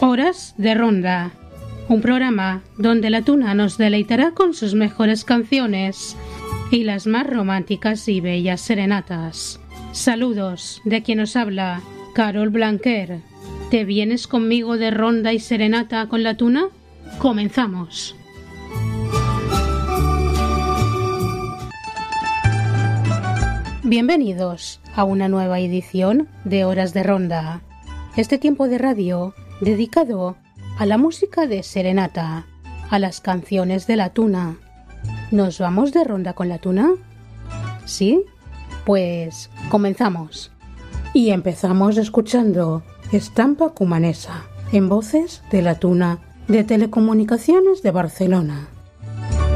Horas de Ronda, un programa donde la tuna nos deleitará con sus mejores canciones y las más románticas y bellas serenatas. Saludos de quien os habla, Carol Blanquer. ¿Te vienes conmigo de ronda y serenata con la tuna? ¡Comenzamos! Bienvenidos a una nueva edición de Horas de Ronda. Este tiempo de radio dedicado a la música de serenata, a las canciones de la tuna. ¿Nos vamos de ronda con la tuna? ¿Sí? Pues comenzamos. Y empezamos escuchando Estampa Cumanesa, en voces de la tuna de Telecomunicaciones de Barcelona.